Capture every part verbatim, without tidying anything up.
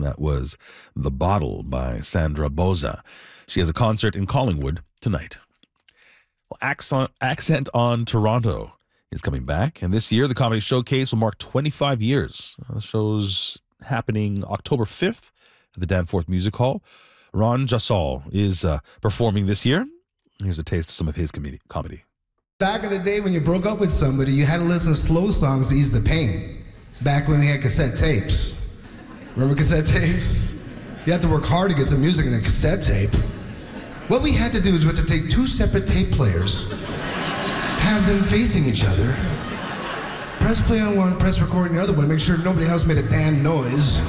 That was The Bottle by Sandra Boza. She has a concert in Collingwood tonight. Well, Accent, Accent on Toronto is coming back, and this year the Comedy Showcase will mark twenty-five years. Uh, the show's happening October fifth at the Danforth Music Hall. Ron Jassal is uh, performing this year. Here's a taste of some of his com- comedy. Back in the day when you broke up with somebody, you had to listen to slow songs to ease the pain. Back when we had cassette tapes. Remember cassette tapes? You had to work hard to get some music in a cassette tape. What we had to do is we had to take two separate tape players, have them facing each other, press play on one, press record on the other one, make sure nobody else made a damn noise.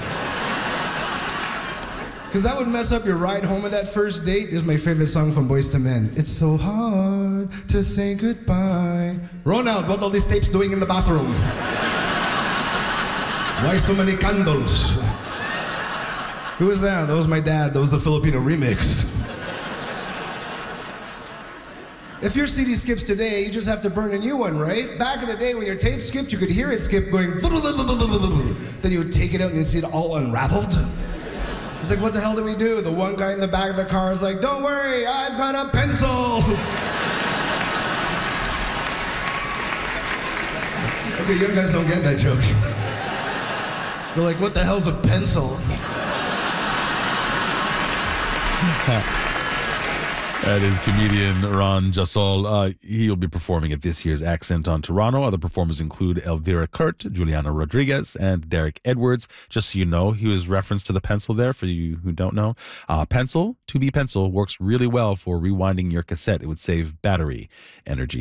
Because that would mess up your ride home on that first date. This is my favorite song from Boyz two Men. It's so hard to say goodbye. Ronald, what are all these tapes doing in the bathroom? Why so many candles? Who was that? That was my dad. That was the Filipino remix. If your C D skips today, you just have to burn a new one, right? Back in the day when your tape skipped, you could hear it skip going then you would take it out and you'd see it all unraveled. It's like, what the hell do we do? The one guy in the back of the car is like, don't worry, I've got a pencil. Okay, young guys don't get that joke. They're like, what the hell's a pencil? That is comedian Ron Jassal. Uh, he'll be performing at this year's Accent on Toronto. Other performers include Elvira Kurt, Juliana Rodriguez, and Derek Edwards. Just so you know, he was referenced to the pencil there, for you who don't know. Uh, pencil, two B pencil, works really well for rewinding your cassette. It would save battery energy.